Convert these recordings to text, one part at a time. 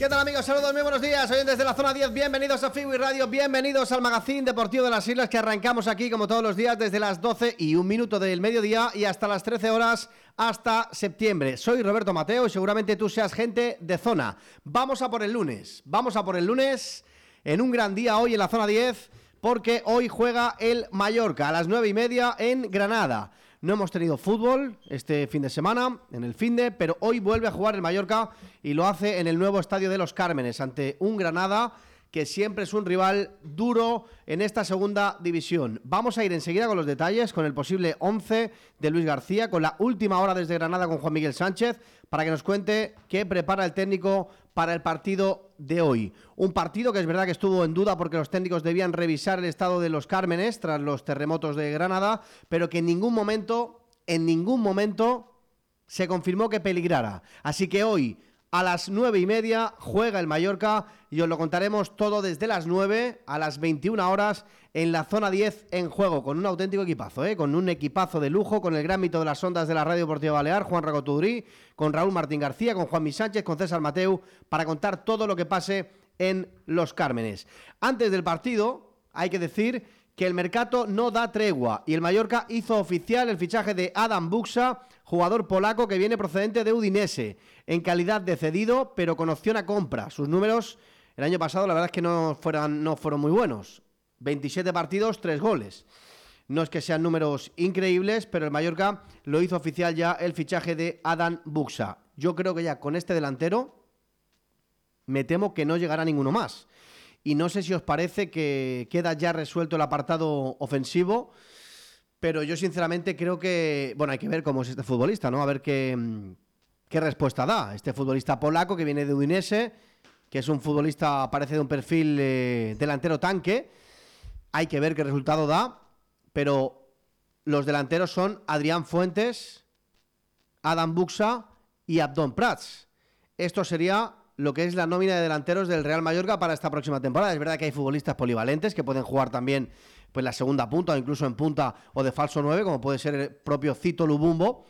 ¿Qué tal, amigos? Saludos, muy buenos días. Hoy desde la zona 10, bienvenidos a Figui Radio, bienvenidos al Magazine Deportivo de las Islas, que arrancamos aquí como todos los días desde las 12:01 del mediodía y hasta las 13 horas hasta septiembre. Soy Roberto Mateo y seguramente tú seas gente de zona. Vamos a por el lunes en un gran día hoy en la zona 10, porque hoy juega el Mallorca a las 9:30 en Granada. No hemos tenido fútbol este fin de semana, en el finde, pero hoy vuelve a jugar el Mallorca y lo hace en el nuevo estadio de Los Cármenes, ante un Granada que siempre es un rival duro en esta segunda división. Vamos a ir enseguida con los detalles, con el posible 11 de Luis García, con la última hora desde Granada con Juan Miguel Sánchez, para que nos cuente qué prepara el técnico para el partido de hoy. Un partido que es verdad que estuvo en duda porque los técnicos debían revisar el estado de Los Cármenes tras los terremotos de Granada, pero que en ningún momento se confirmó que peligrara. Así que hoy, a las 9:30 juega el Mallorca y os lo contaremos todo desde las 9 a las 21 horas en la zona 10 en juego, con un auténtico equipazo, con un equipazo de lujo, con el gran mito de las ondas de la Radio Deportiva Balear, Juan Ragotudurí, con Raúl Martín García, con Juanmi Sánchez, con César Mateu, para contar todo lo que pase en Los Cármenes. Antes del partido, hay que decir que el mercado no da tregua y el Mallorca hizo oficial el fichaje de Adam Buksa, jugador polaco que viene procedente de Udinese, en calidad de cedido, pero con opción a compra. Sus números el año pasado la verdad es que no fueron muy buenos. 27 partidos, 3 goles. No es que sean números increíbles, pero el Mallorca lo hizo oficial ya el fichaje de Adam Buksa. Yo creo que ya con este delantero me temo que no llegará ninguno más. Y no sé si os parece que queda ya resuelto el apartado ofensivo, pero yo sinceramente creo que, bueno, hay que ver cómo es este futbolista, ¿no? A ver qué respuesta da. Este futbolista polaco que viene de Udinese, que es un futbolista, parece de un perfil delantero tanque. Hay que ver qué resultado da, pero los delanteros son Adrián Fuentes, Adam Buksa y Abdón Prats. Esto sería lo que es la nómina de delanteros del Real Mallorca para esta próxima temporada. Es verdad que hay futbolistas polivalentes que pueden jugar también pues la segunda punta o incluso en punta o de falso 9, como puede ser el propio Cito Lubumbo,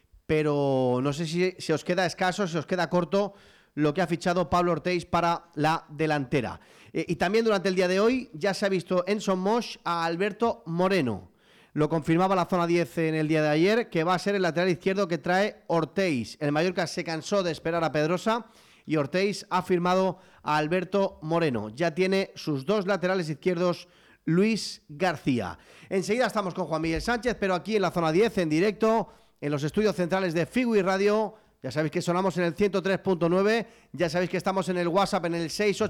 pero no sé si se os queda escaso, se os queda corto lo que ha fichado Pablo Ortiz para la delantera. Y también durante el día de hoy ya se ha visto en Son Moix a Alberto Moreno. Lo confirmaba la zona 10 en el día de ayer, que va a ser el lateral izquierdo que trae Ortiz. El Mallorca se cansó de esperar a Pedrosa y Ortiz ha firmado a Alberto Moreno. Ya tiene sus dos laterales izquierdos Luis García. Enseguida estamos con Juan Miguel Sánchez, pero aquí en la zona 10, en directo, en los estudios centrales de Figui Radio. Ya sabéis que sonamos en el 103.9, ya sabéis que estamos en el WhatsApp en el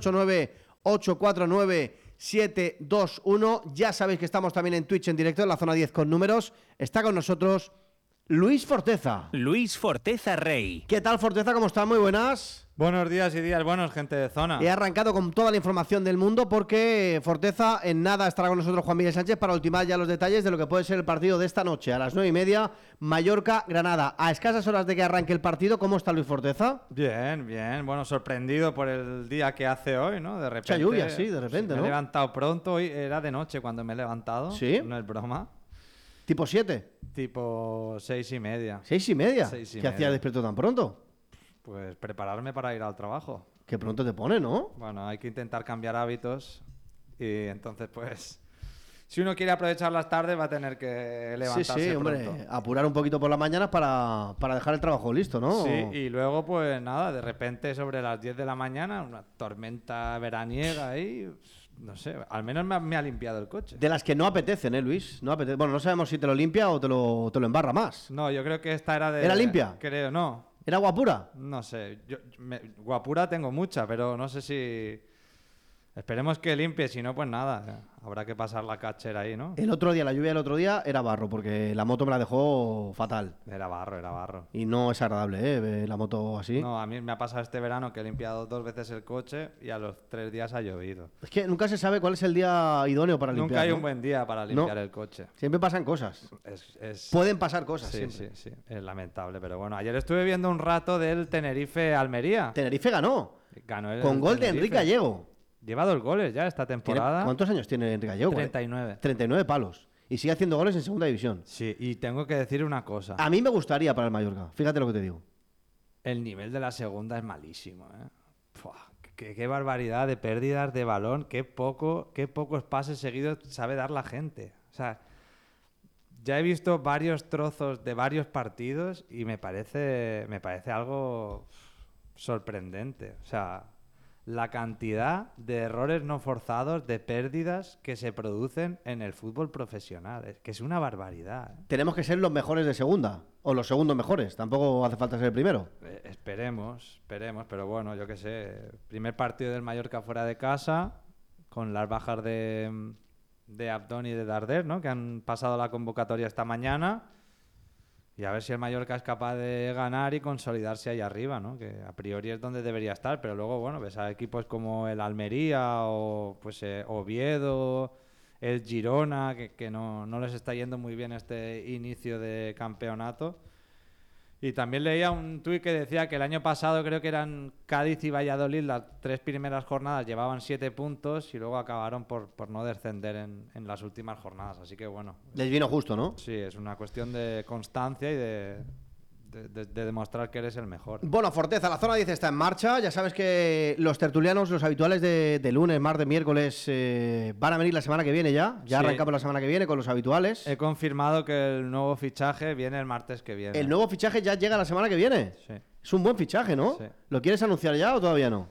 689-849-721, ya sabéis que estamos también en Twitch en directo en la zona 10 con números. Está con nosotros Luis Forteza. Luis Forteza Rey. ¿Qué tal, Forteza? ¿Cómo estás? Muy buenas. Buenos días y días buenos, gente de zona. He arrancado con toda la información del mundo porque Forteza en nada estará con nosotros Juan Miguel Sánchez para ultimar ya los detalles de lo que puede ser el partido de esta noche a las 9:30, Mallorca-Granada. A escasas horas de que arranque el partido, ¿cómo está Luis Forteza? Bien, bien. Bueno, sorprendido por el día que hace hoy, ¿no? De repente. Mucha lluvia, sí, de repente, ¿no? Me he levantado pronto, hoy era de noche cuando me he levantado. ¿Sí? No es broma. ¿Tipo 7? Tipo 6:30. ¿6:30? 6:30. ¿Qué hacía despierto tan pronto? Pues prepararme para ir al trabajo. Qué pronto te pone, ¿no? Bueno, hay que intentar cambiar hábitos y entonces pues si uno quiere aprovechar las tardes va a tener que levantarse sí, hombre, pronto. apurar un poquito por las mañanas para dejar el trabajo listo, ¿no? Sí, y luego pues nada, de repente sobre las 10 de la mañana una tormenta veraniega ahí, no sé, al menos me ha limpiado el coche. De las que no apetecen, Luis? No apetece. Bueno, no sabemos si te lo limpia o te lo embarra más. No, yo creo que esta era de... ¿Era limpia? Creo, no. ¿Era agua pura? No sé, guapura tengo mucha, pero no sé si... Esperemos que limpie, si no, pues nada, habrá que pasar la catcher ahí, ¿no? La lluvia del otro día era barro, porque la moto me la dejó fatal. Era barro. Y no es agradable, la moto así. No, a mí me ha pasado este verano que he limpiado 2 veces el coche y a los 3 días ha llovido. Es que nunca se sabe cuál es el día idóneo para limpiar. Nunca hay ¿no? un buen día para limpiar el coche. Siempre pasan cosas. Pueden pasar cosas, sí, siempre. Sí, es lamentable, pero bueno, ayer estuve viendo un rato del Tenerife-Almería. Tenerife ganó. Ganó con gol de Enrique Gallego. Lleva 2 goles ya esta temporada. ¿Cuántos años tiene Enrique Gallego? 39. 39 palos. Y sigue haciendo goles en segunda división. Sí, y tengo que decir una cosa. A mí me gustaría para el Mallorca. Fíjate lo que te digo. El nivel de la segunda es malísimo, ¿eh? qué barbaridad de pérdidas de balón, qué pocos pases seguidos sabe dar la gente. O sea, ya he visto varios trozos de varios partidos y me parece algo sorprendente. O sea, la cantidad de errores no forzados, de pérdidas que se producen en el fútbol profesional. Es que es una barbaridad. Tenemos que ser los mejores de segunda, o los segundos mejores. Tampoco hace falta ser el primero. Esperemos, pero bueno, yo qué sé. Primer partido del Mallorca fuera de casa, con las bajas de Abdón y de Darder, ¿no? Que han pasado la convocatoria esta mañana. Y a ver si el Mallorca es capaz de ganar y consolidarse ahí arriba, ¿no? Que a priori es donde debería estar, pero luego, bueno, ves a equipos como el Almería o pues Oviedo, el Girona, que no les está yendo muy bien este inicio de campeonato. Y también leía un tuit que decía que el año pasado creo que eran Cádiz y Valladolid, las 3 primeras jornadas llevaban 7 puntos y luego acabaron por no descender en las últimas jornadas. Así que bueno. Les vino justo, ¿no? Sí, es una cuestión de constancia y de demostrar que eres el mejor. Bueno, Forteza, la zona 10 está en marcha. Ya sabes que los tertulianos, los habituales de lunes, martes, miércoles, van a venir la semana que viene ya. Ya Sí. arrancamos la semana que viene con los habituales. He confirmado que el nuevo fichaje viene el martes que viene. El nuevo fichaje ya llega la semana que viene. Sí. Es un buen fichaje, ¿no? Sí. ¿Lo quieres anunciar ya o todavía no?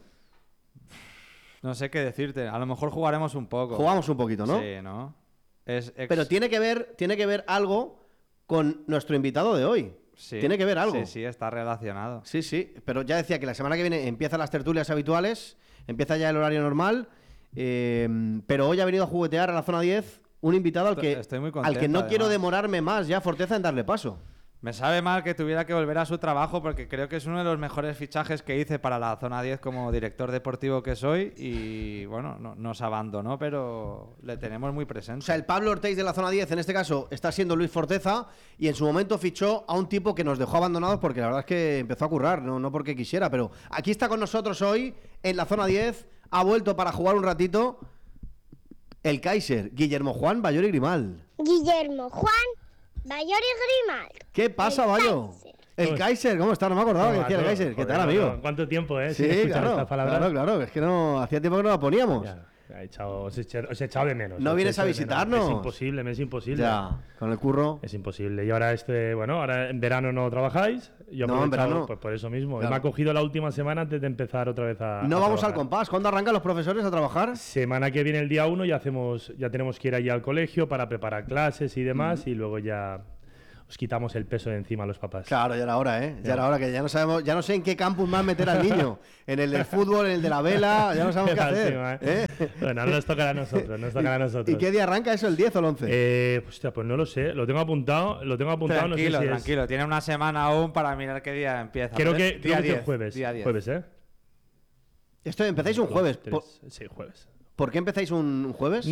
No sé qué decirte. A lo mejor jugaremos un poco. Jugamos un poquito, ¿no? Sí, ¿no? Pero tiene que ver algo con nuestro invitado de hoy. Sí. Tiene que ver algo. Sí, está relacionado. Sí, pero ya decía que la semana que viene empiezan las tertulias habituales, empieza ya el horario normal, pero hoy ha venido a juguetear a la zona 10 un invitado Estoy muy al contento, que no quiero además. demorarme más ya, Forteza, en darle paso. Me sabe mal que tuviera que volver a su trabajo porque creo que es uno de los mejores fichajes que hice para la zona 10 como director deportivo que soy y bueno, nos abandonó, pero le tenemos muy presente. O sea, el Pablo Ortiz de la zona 10, en este caso, está siendo Luis Forteza y en su momento fichó a un tipo que nos dejó abandonados porque la verdad es que empezó a currar, no porque quisiera, pero aquí está con nosotros hoy en la zona 10, ha vuelto para jugar un ratito el Kaiser, Guillermo Juan Bayori Grimal. Guillermo Juan Bayori Grimal. ¿Qué pasa, El Bayo? Kaiser. El Kaiser, ¿cómo está? No me acordaba que decía el Kaiser. ¿Qué tal, amigo? ¿Cuánto tiempo, Sí, sin escuchar claro, estas palabras? claro, es que no hacía tiempo que no la poníamos. Ya, os he echado de menos. ¿No os he vienes a echado de menos. visitarnos? Es imposible, me es imposible. Ya, con el curro. Es imposible. Y ahora ahora en verano no trabajáis. Yo he No, en aprovechado, verano. pues por eso mismo. Claro. Me ha cogido la última semana antes de empezar otra vez a No vamos al trabajar. compás. ¿Cuándo arrancan los profesores a trabajar? Semana que viene, el día 1, ya tenemos que ir allí al colegio para preparar clases y demás, y luego ya os quitamos el peso de encima a los papás. Claro, ya era hora, ¿eh? Ya era hora, que ya no sabemos, ya no sé en qué campus más meter al niño. En el del fútbol, en el de la vela, ya no sabemos qué hacer. Lástima, ¿eh? Bueno, ahora nos tocará a nosotros, ¿Y qué día arranca eso, el 10 o el 11? Hostia, pues no lo sé, lo tengo apuntado, no sé si Tranquilo, tiene una semana aún para mirar qué día empieza. Creo que día es 10, el jueves. día 10. Jueves, ¿eh? Esto empezáis un jueves. Sí, jueves. ¿Por qué empezáis un jueves?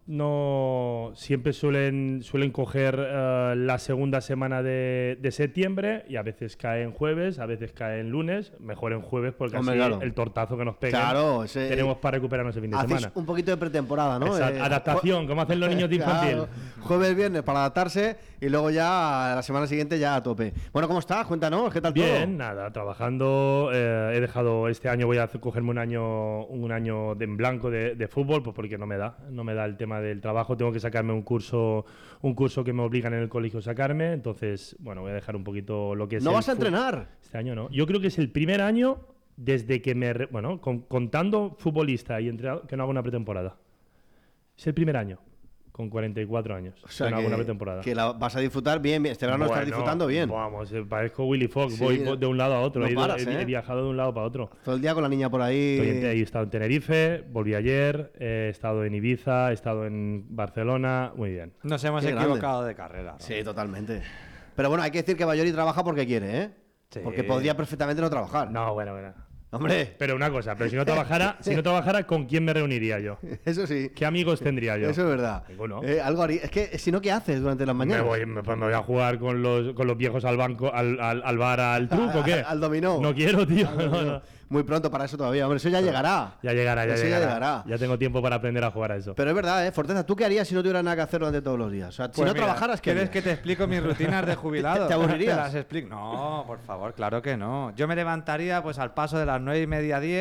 No, siempre suelen coger la segunda semana de septiembre y a veces cae en jueves, a veces cae en lunes, mejor en jueves porque Hombre, así claro. el tortazo que nos peguen Claro, tenemos para recuperarnos el fin de Hacéis semana. un poquito de pretemporada, ¿no? Exacto, adaptación, como hacen los niños de infantil. Claro, jueves, viernes para adaptarse y luego ya la semana siguiente ya a tope. Bueno, ¿cómo estás? Cuéntanos, ¿qué tal todo? Bien, nada, trabajando. He dejado este año, voy a cogerme un año en blanco de fútbol, pues porque no me da el tema del trabajo. Tengo que sacarme un curso que me obligan en el colegio a sacarme. Entonces, bueno, voy a dejar un poquito lo que es. ¿No el vas a entrenar? Este año no. Yo creo que es el primer año desde que contando futbolista y entrenador, que no hago una pretemporada. Es el primer año. Con 44 años. O sea, que no hago una pretemporada. que la vas a disfrutar bien. Este verano estás disfrutando bien. Vamos, parezco Willy Fox. Sí, Voy de un lado a otro. no He paras, he viajado de un lado para otro. Todo el día con la niña por ahí. He estado en Tenerife, volví ayer, he estado en Ibiza, he estado en Barcelona. Muy bien. Nos hemos Qué equivocado de carrera, ¿no? Sí, totalmente. Pero bueno, hay que decir que Bayori trabaja porque quiere, ¿eh? Sí. Porque podría perfectamente no trabajar. No, bueno. Hombre, Pero una cosa, si no trabajara, ¿con quién me reuniría yo? eso sí. ¿Qué amigos tendría yo? Eso es verdad. Ninguno. Algo haría. Es que si no, ¿qué haces durante las mañanas? Me voy a jugar con los viejos al banco, al bar, al truco, ¿qué? Al dominó. No quiero, tío. Al no, dominó. no. Muy pronto para eso todavía. Hombre, eso ya llegará. Ya llegará. Eso ya llegará. Ya tengo tiempo para aprender a jugar a eso. Pero es verdad, ¿eh? Forteza, ¿tú qué harías si no tuvieras nada que hacer durante todos los días? O sea, si Pues no mira, trabajaras, ¿qué ¿quieres harías? que te explico mis rutinas de jubilado? ¿Te aburrirías? Las explico. No, por favor, claro que no. Yo me levantaría pues al paso de las 9:30, 10,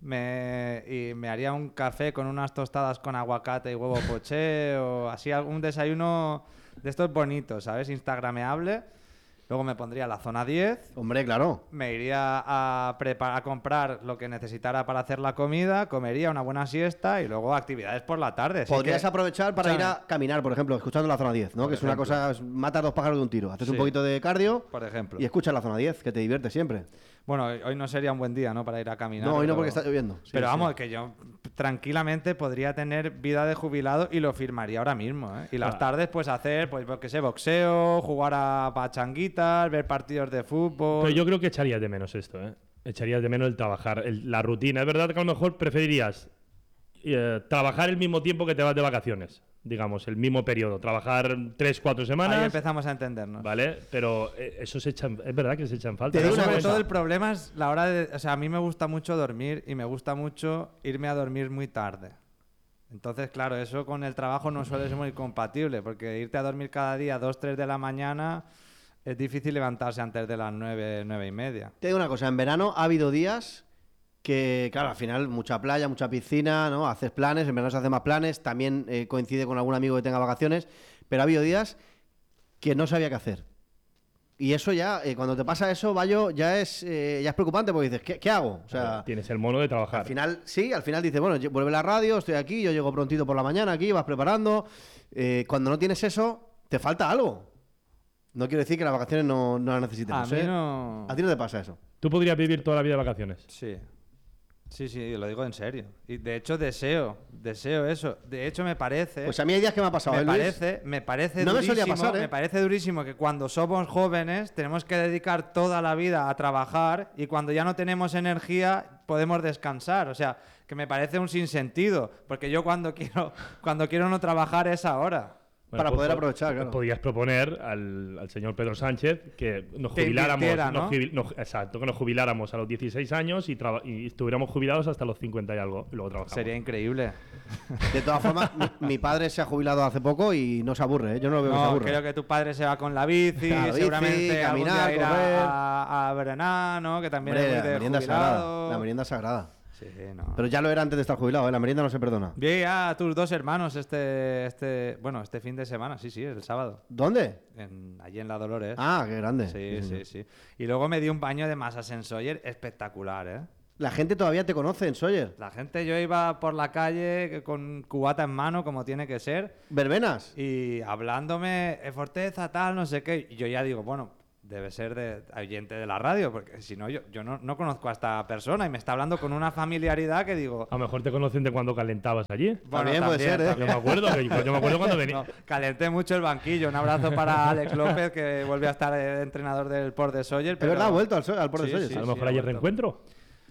y me haría un café con unas tostadas con aguacate y huevo poché o así algún desayuno de estos bonitos, ¿sabes? Instagrameable. Luego me pondría a la zona 10. Hombre, claro. Me iría a comprar lo que necesitara para hacer la comida, comería una buena siesta y luego actividades por la tarde. Así Podrías que- aprovechar para ir a caminar, por ejemplo, escuchando la zona 10, ¿no? Por Que es una ejemplo. cosa, matas dos pájaros de un tiro. Haces un Sí. poquito de cardio Por ejemplo. y escuchas la zona 10, que te divierte siempre. Bueno, hoy no sería un buen día, ¿no? Para ir a caminar. No, hoy no pero- porque está lloviendo. Sí, pero sí. vamos, que yo tranquilamente podría tener vida de jubilado y lo firmaría ahora mismo, ¿eh? Y las Ah. tardes, pues hacer, pues, qué sé, boxeo, jugar a pachanguitas, ver partidos de fútbol. Pero yo creo que echarías de menos esto, ¿eh? Echarías de menos el trabajar, la rutina. Es verdad que a lo mejor preferirías trabajar el mismo tiempo que te vas de vacaciones, digamos, el mismo periodo. Trabajar 3-4 Ahí semanas, empezamos a entendernos. ¿vale? Pero eso es verdad que se echan falta. Te Pero digo una sobre cosa. todo el problema es la hora de... O sea, a mí me gusta mucho dormir y me gusta mucho irme a dormir muy tarde. Entonces, claro, eso con el trabajo no suele ser muy compatible, porque irte a dormir cada día 2-3 de la mañana es difícil levantarse antes de las 9-9:30. Te digo una cosa, en verano ha habido días que, claro, al final mucha playa, mucha piscina, ¿no? Haces planes, en verano se hacen más planes, también coincide con algún amigo que tenga vacaciones, pero ha habido días que no sabía qué hacer. Y eso ya, cuando te pasa eso, Bayo, ya es preocupante porque dices, ¿qué hago? O sea, Tienes el mono de trabajar. al final, sí, al final dices, bueno, vuelve la radio, estoy aquí, yo llego prontito por la mañana aquí, vas preparando. Cuando no tienes eso, te falta algo. No quiero decir que las vacaciones no las necesitemos, A mí ¿eh? no... A ti no te pasa eso. Tú podrías vivir toda la vida de vacaciones. Sí. Sí, lo digo en serio. Y de hecho deseo eso. De hecho me parece... Pues a mí hay días que me ha pasado, ¿eh, Luis? Me parece No me durísimo, solía pasar, ¿eh? me parece durísimo que cuando somos jóvenes tenemos que dedicar toda la vida a trabajar y cuando ya no tenemos energía podemos descansar. O sea, que me parece un sinsentido, porque yo cuando quiero no trabajar es ahora. Para poder aprovechar, claro. Podrías proponer al señor Pedro Sánchez que nos Que jubiláramos. invirtiera, ¿no? Exacto, que nos jubiláramos a los 16 años y estuviéramos jubilados hasta los 50 y algo. Y luego trabajamos. Sería increíble. De todas formas, mi padre se ha jubilado hace poco y no se aburre, ¿eh? Yo no lo veo que se No, aburre. creo que tu padre se va con la bici, La bici, seguramente algún caminar, día irá correr. a Berenar, ¿no? Que también Hombre, es la muy de merienda es jubilado. sagrada. La merienda es sagrada. Sí, no. Pero ya lo era antes de estar jubilado, ¿eh? La merienda no se perdona. Vi a tus dos hermanos este fin de semana, sí, el sábado. ¿Dónde? Allí en La Dolores. Ah, qué grande. sí, señor. sí. Y luego me di un baño de masas en Sawyer espectacular, ¿eh? La gente todavía te conoce en Sawyer. La gente, yo iba por la calle con cubata en mano, como tiene que ser, ¿Verbenas? y hablándome, Forteza, tal, no sé qué. Y yo ya digo, bueno, debe ser de oyente de la radio, porque si no, yo no conozco a esta persona y me está hablando con una familiaridad que digo... A lo mejor te conocen de cuando calentabas allí. Bueno, También puede ser, ¿eh? Yo me acuerdo, yo me acuerdo cuando venía. No, calenté mucho el banquillo. Un abrazo para Alex López, que volvió a estar entrenador del Port de Sawyer. ¿Es verdad? ¿Ha vuelto al Port de Sí, Sawyer? sí, A lo sí, mejor ha ayer vuelto. reencuentro.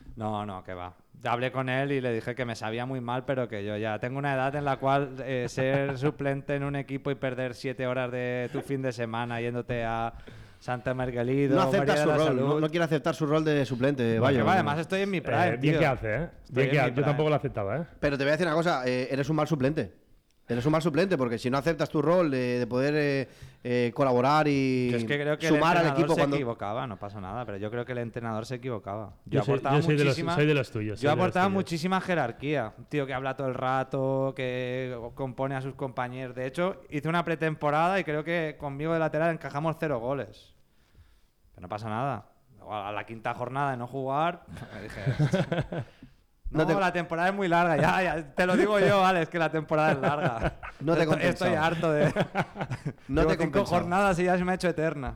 No, que va. Hablé con él y le dije que me sabía muy mal, pero que yo ya tengo una edad en la cual ser suplente en un equipo y perder 7 horas de tu fin de semana yéndote a Santa Margalida. No acepta su rol, no quiere aceptar su rol de suplente, Bayo. Además estoy en mi prime, Bien tío. que hace, ¿eh? Estoy Bien que en hace. mi Yo prime. tampoco lo aceptaba, ¿eh? Pero te voy a decir una cosa, eres un mal suplente. Eres un mal suplente porque si no aceptas tu rol de poder colaborar y Yo es que creo que sumar el al entrenador equipo se cuando... equivocaba, no pasa nada, pero yo creo que el entrenador se equivocaba. Yo soy de los tuyos. Yo aportaba muchísima jerarquía. Un tío que habla todo el rato, que compone a sus compañeros. De hecho, hice una pretemporada y creo que conmigo de lateral encajamos 0 goles. Pero no pasa nada. A la quinta jornada de no jugar, me dije... No, la temporada es muy larga. Ya, te lo digo yo, Alex, que la temporada es larga. No te he compensado. Estoy harto de... No te he 5 compensado. jornadas y ya se me ha hecho eterna.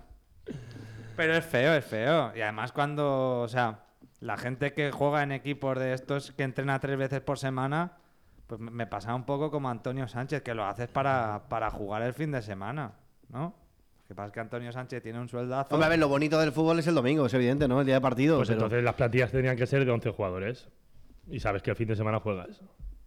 Pero es feo. Y además cuando... O sea, la gente que juega en equipos de estos que entrena 3 veces por semana, pues me pasa un poco como Antonio Sánchez, que lo haces para jugar el fin de semana, ¿no? Lo que pasa es que Antonio Sánchez tiene un sueldazo. Hombre, a ver, lo bonito del fútbol es el domingo, es evidente, ¿no? El día de partido. Pues pero- entonces las plantillas tenían que ser de 11 jugadores. Y sabes que el fin de semana juegas.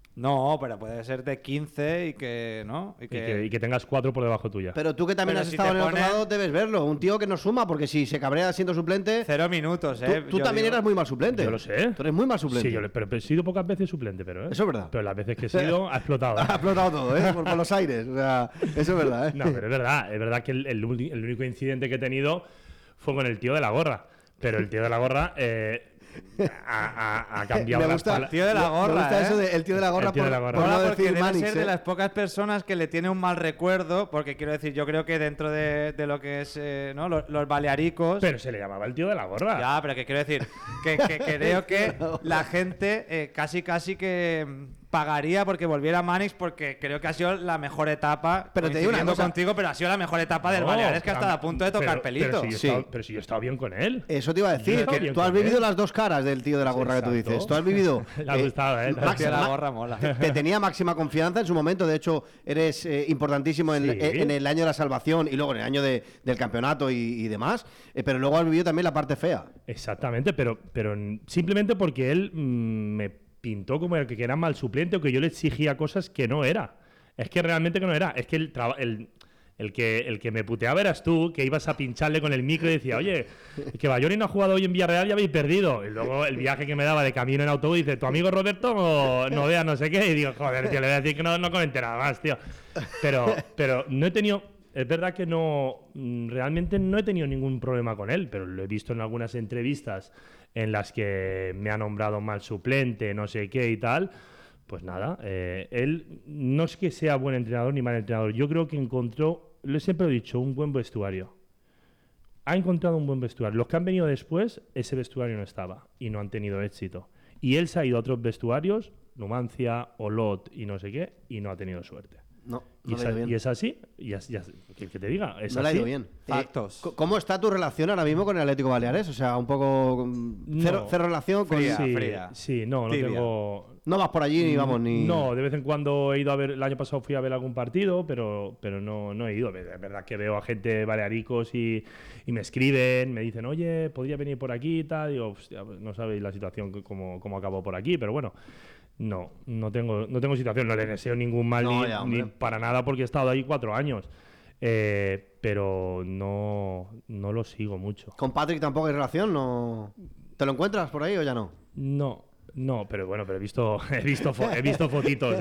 No, pero puede ser de 15 y que... ¿no? Y que tengas 4 por debajo tuya. Pero tú que también Pero has si estado en te el otro pone- lado debes verlo. Un tío que no suma, porque si se cabrea siendo suplente... 0 minutos, Tú Yo también digo- eras muy mal suplente. Yo lo sé. Tú eres muy mal suplente. Sí, pero he sido pocas veces suplente, pero Eso es verdad. Pero las veces que he sido, ha explotado. Ha explotado todo, ¿eh? Por los aires. O sea, eso es verdad, ¿eh? No, pero es verdad que el único incidente que he tenido fue con el tío de la gorra. Pero el tío de la gorra ha cambiado Me las gusta, palabras. Tío de la gorra, me gusta eso de el tío de la gorra, El tío de la gorra. por Mola no porque decir debe Manix, ser de ¿eh? las pocas personas que le tiene un mal recuerdo, porque quiero decir, yo creo que dentro de lo que es ¿no? los balearicos... Pero se le llamaba el tío de la gorra. Ya, pero que quiero decir que creo que la gente casi que pagaría porque volviera Manix, porque creo que ha sido la mejor etapa. Pero te digo una coincidiendo cosa. contigo, pero ha sido la mejor etapa del No, Baleares, que ha estado a punto de tocar pelito. Pero si yo he estado bien con él. Eso te iba a decir, Yo que bien tú has con vivido él. las dos caras del tío de la gorra que tú Exacto. dices. Tú has vivido... Le ha gustado, ¿eh? El tío de la máxima- gorra mola. te tenía máxima confianza en su momento. De hecho, eres importantísimo Sí. en el año de la salvación y luego en el año del campeonato y demás. Pero luego has vivido también la parte fea. Exactamente, pero simplemente porque él me pintó como el que era mal suplente o que yo le exigía cosas que no era. Es que realmente que no era. Es que el que me puteaba eras tú, que ibas a pincharle con el micro y decía, oye, que Bayoni no ha jugado hoy en Villarreal y habéis perdido. Y luego el viaje que me daba de camino en autobús dice, tu amigo Roberto no vea no sé qué. Y digo, joder, tío, le voy a decir que no comenté nada más, tío. Pero no he tenido... Es verdad que realmente no he tenido ningún problema con él, pero lo he visto en algunas entrevistas en las que me ha nombrado mal suplente, no sé qué y tal. Pues nada, él no es que sea buen entrenador ni mal entrenador. Yo creo que encontró, siempre lo he dicho, un buen vestuario. Ha encontrado un buen vestuario. Los que han venido después, ese vestuario no estaba y no han tenido éxito. Y él se ha ido a otros vestuarios, Numancia, Olot y no sé qué, y no ha tenido suerte. No, Y no le ha ido bien. es así, que te diga, es No le ha así. ido bien. Factos. ¿Cómo está tu relación ahora mismo con el Atlético Baleares? O sea, un poco cero relación con... Fría. Sí, fría. sí, no Tibia. tengo... No vas por allí ni vamos ni... No, de vez en cuando he ido a ver, el año pasado fui a ver algún partido, pero no he ido. Es verdad que veo a gente balearicos y me escriben, me dicen, oye, podría venir por aquí y tal. Digo, hostia, pues no sabéis la situación, cómo acabó por aquí, pero bueno. No tengo situación, no le deseo ningún mal No, ni, ya, ni hombre. para nada porque he estado ahí 4 años. Pero no lo sigo mucho. ¿Con Patrick tampoco hay relación? ¿No? ¿Te lo encuentras por ahí o ya no? No, pero bueno, pero he visto fotitos,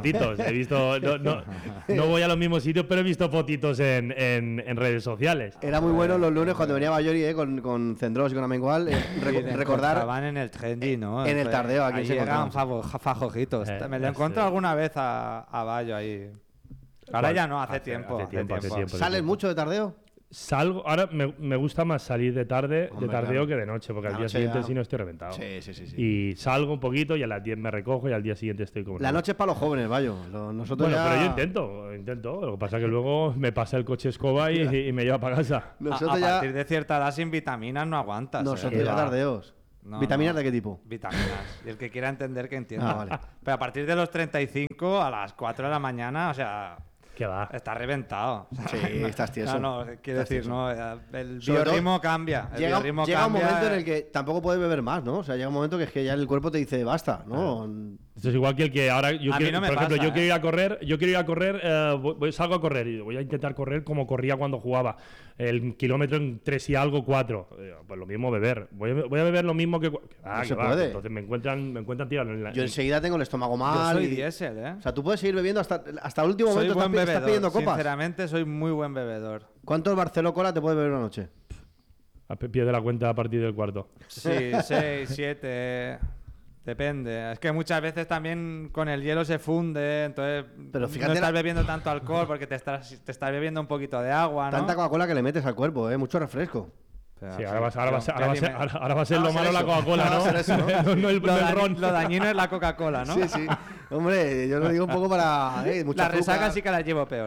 no voy a los mismos sitios, pero he visto fotitos en redes sociales. Era muy bueno los lunes cuando venía Bayori con Cendros y con Amengual. Recordar... Estaban en el trendy, ¿no? en el tardeo, aquí ahí se llegaban encontraban. fajojitos. Me lo sí. encontré alguna vez a Bayo ahí. Ahora ya no, hace tiempo. hace tiempo. ¿Sales mucho de tardeo? Salgo, ahora me gusta más salir de tardeo claro. que de noche, porque La al día noche siguiente ya- si no estoy reventado. Sí. Y salgo un poquito y a las 10 me recojo y al día siguiente estoy como... La noche es para los jóvenes, Bayo. Nosotros Bueno, ya... pero yo intento. Lo que pasa es que luego me pasa el coche escoba y me lleva para casa. Nosotros a ya... partir de cierta edad sin vitaminas no aguantas. Nosotros ya va. tardeos. No, ¿Vitaminas no. de qué tipo? Vitaminas. Y el que quiera entender que entienda. Ah, vale. Pero a partir de los 35 a las 4 de la mañana, o sea, ¿Qué va? está reventado. Sí, estás tieso. No, quiero Estás decir, tieso. no, el Sobre todo, biorritmo cambia. El Llega biorritmo un cambia, momento en el que tampoco puedes beber más, ¿no? O sea, llega un momento que es que ya el cuerpo te dice basta, ¿no? Esto es igual que el que ahora A mí no me por ejemplo, pasa, yo quiero ir a correr, salgo a correr y voy a intentar correr como corría cuando jugaba, el kilómetro en 3 y algo, 4. Pues lo mismo beber. Voy a beber lo mismo que No se puede. Entonces me encuentran tirado en la... Yo enseguida tengo el estómago Yo mal. soy y- diésel, ¿eh? O sea, tú puedes seguir bebiendo hasta el último Soy momento. buen Estás bebedor. pidiendo copas. Sinceramente, soy muy buen bebedor. ¿Cuántos Barceló Cola te puedes beber una noche? A pie de la cuenta a partir del cuarto. Sí, 6, 7. Depende. Es que muchas veces también con el hielo se funde, entonces Pero fíjate no estás la- bebiendo tanto alcohol porque te estás bebiendo un poquito de agua, ¿no? Tanta Coca-Cola que le metes al cuerpo, ¿eh? Mucho refresco. Pero, Sí, sí, ahora va a ser Ahora lo va a malo ser la eso. Coca-Cola, Ahora va a ser eso, ¿no? ¿no? No el ron. Lo dañino es la Coca-Cola, ¿no? Sí, sí. Hombre, yo lo digo un poco para... mucha La resaca azúcar. sí que la llevo peor.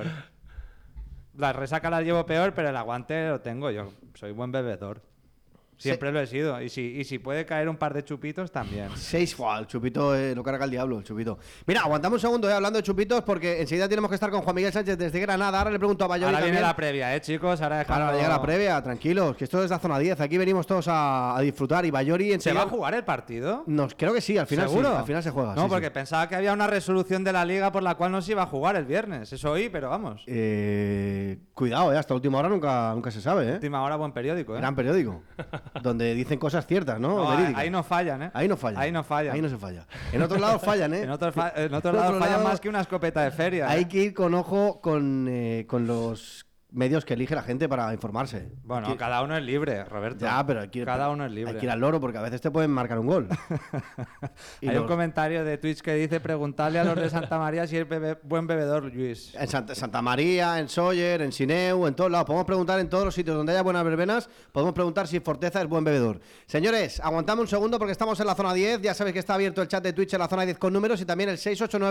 La resaca la llevo peor, pero el aguante lo tengo yo. Soy buen bebedor. Siempre lo he sido. Y si puede caer un par de chupitos, también. 6, ¡fua! El chupito lo carga el diablo, el chupito. Mira, aguantamos un segundo hablando de chupitos porque enseguida tenemos que estar con Juan Miguel Sánchez desde Granada. Ahora le pregunto a Bayoni Ahora viene también. la previa, chicos. Ahora dejando... Ahora llega la previa, tranquilos, que esto es la zona 10. Aquí venimos todos a disfrutar y Bayoni ¿Se enseguida... va a jugar el partido? Creo que sí, al final ¿Seguro? sí, al final se juega. No, sí, porque sí. pensaba que había una resolución de la liga por la cual no se iba a jugar el viernes. Eso oí, pero vamos. Cuidado, hasta última hora nunca se sabe, ¿eh? Última hora, buen periódico, ¿eh? Gran periódico, donde dicen cosas ciertas, ¿no? No, Verídicas. ahí no fallan, ¿eh? Ahí no fallan. Ahí no fallan. Ahí no se falla. En otros lados fallan, ¿eh? En otros lados otro fallan lado- más que una escopeta de feria. Hay ¿eh? que ir con ojo con los medios que elige la gente para informarse. Bueno, cada uno es libre, Roberto. Ya, pero cada uno es libre. Hay que ir al loro porque a veces te pueden marcar un gol. Hay un comentario de Twitch que dice: preguntarle a los de Santa María si es buen bebedor, Luis. En Santa María, en Sóller, en Sineu, en todos lados. Podemos preguntar en todos los sitios donde haya buenas verbenas. Podemos preguntar si Forteza es buen bebedor. Señores, aguantamos un segundo porque estamos en la zona 10. Ya sabéis que está abierto el chat de Twitch en la zona 10 con números y también el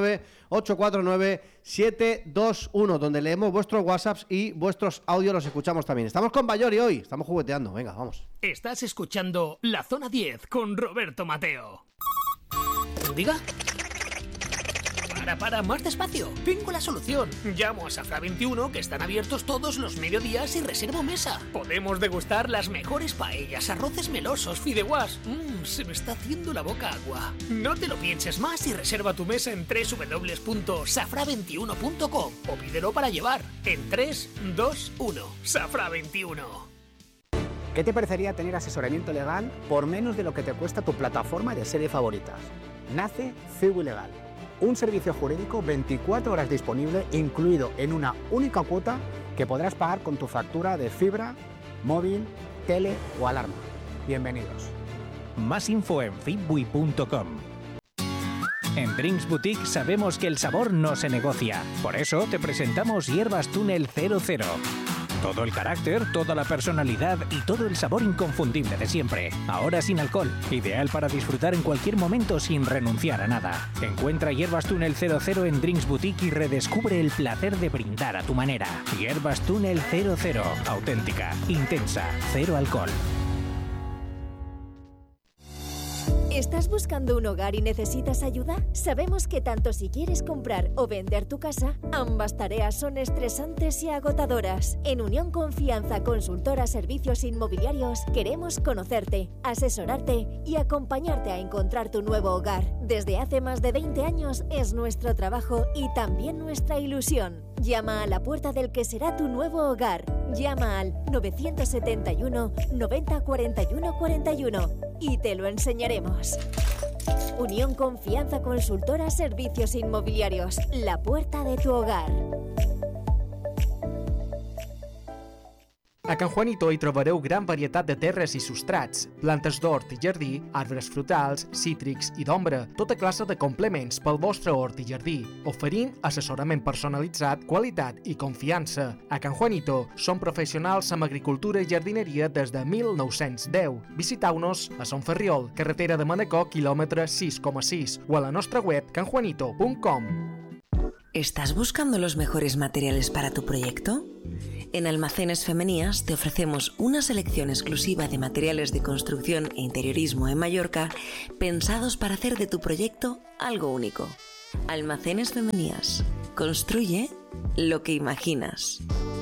689-849-721, donde leemos vuestros WhatsApps y vuestros audios los escuchamos también. Estamos con Ballori hoy, estamos jugueteando. Venga, vamos. Estás escuchando La Zona 10 con Roberto Mateo. ¿Diga? Para, más despacio. Tengo la solución. Llamo a Safra 21, que están abiertos todos los mediodías y reservo mesa. Podemos degustar las mejores paellas, arroces melosos, fideuás. Se me está haciendo la boca agua. No te lo pienses más y reserva tu mesa en www.safra21.com o pídelo para llevar en 3, 2, 1. Safra 21. ¿Qué te parecería tener asesoramiento legal por menos de lo que te cuesta tu plataforma de serie favoritas? Nace Figu Legal. Un servicio jurídico 24 horas disponible, incluido en una única cuota que podrás pagar con tu factura de fibra, móvil, tele o alarma. Bienvenidos. Más info en fitbui.com. En Drinks Boutique sabemos que el sabor no se negocia. Por eso te presentamos Hierbas Túnel 00. Todo el carácter, toda la personalidad y todo el sabor inconfundible de siempre. Ahora sin alcohol. Ideal para disfrutar en cualquier momento sin renunciar a nada. Encuentra Hierbas Túnel 00 en Drinks Boutique y redescubre el placer de brindar a tu manera. Hierbas Túnel 00. Auténtica, intensa, cero alcohol. ¿Estás buscando un hogar y necesitas ayuda? Sabemos que tanto si quieres comprar o vender tu casa, ambas tareas son estresantes y agotadoras. En Unión Confianza Consultora Servicios Inmobiliarios queremos conocerte, asesorarte y acompañarte a encontrar tu nuevo hogar. Desde hace más de 20 años es nuestro trabajo y también nuestra ilusión. Llama a la puerta del que será tu nuevo hogar. Llama al 971 90 41 41 y te lo enseñaremos. Unión Confianza Consultora Servicios Inmobiliarios, la puerta de tu hogar. A Can Juanito hi trobareu gran varietat de terres i substrats, plantes d'hort i jardí, arbres frutals, cítrics i d'ombra, tota classe de complements pel vostre hort i jardí, oferint assessorament personalitzat, qualitat i confiança. A Can Juanito som professionals amb agricultura i jardineria des de 1910. Visiteu-nos a Son Ferriol, carretera de Manacor, quilòmetre 6,6 o a la nostra web canjuanito.com. ¿Estás buscando los mejores materiales para tu proyecto? En Almacenes Femenías te ofrecemos una selección exclusiva de materiales de construcción e interiorismo en Mallorca pensados para hacer de tu proyecto algo único. Almacenes Femenías. Construye lo que imaginas.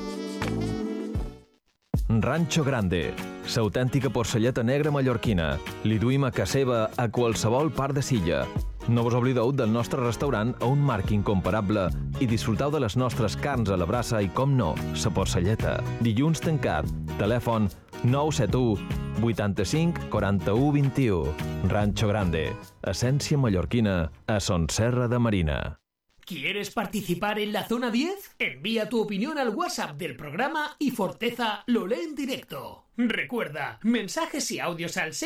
Rancho Grande, l'autèntica porcelleta negra mallorquina. Li duim a casa seva a qualsevol part de Silla. No vos oblideu del nostre restaurant a un marc incomparable i disfruteu de les nostres carns a la brasa i, com no, la porcelleta. Dilluns tancat. Telèfon 971 85 41 21. Rancho Grande, essència mallorquina a Son Serra de Marina. ¿Quieres participar en la Zona 10? Envía tu opinión al WhatsApp del programa y Forteza lo lee en directo. Recuerda, mensajes y audios al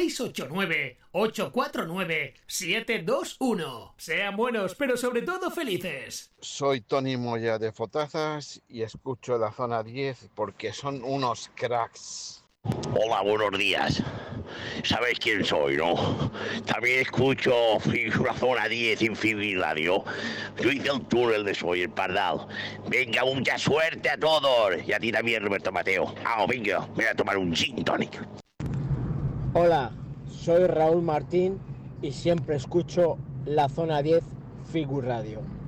689-849-721. Sean buenos, pero sobre todo felices. Soy Tony Moya de Fotazas y escucho la Zona 10 porque son unos cracks. Hola, buenos días. ¿Sabes quién soy, no? También escucho la Zona 10 en Fibrilario. Yo hice el túnel de Soy el Pardal. Venga, mucha suerte a todos. Y a ti también, Roberto Mateo. Venga, voy a tomar un gin tonic. Hola, soy Raúl Martín y siempre escucho la Zona 10 Figu Radio.